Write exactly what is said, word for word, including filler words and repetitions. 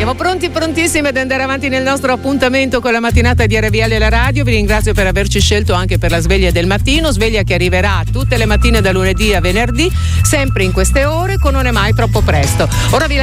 Siamo pronti, prontissimi ad andare avanti nel nostro appuntamento con la mattinata di R V L La Radio. Vi ringrazio per averci scelto anche per la sveglia del mattino, sveglia che arriverà tutte le mattine da lunedì a venerdì, sempre in queste ore, con Non è mai troppo presto. Ora vi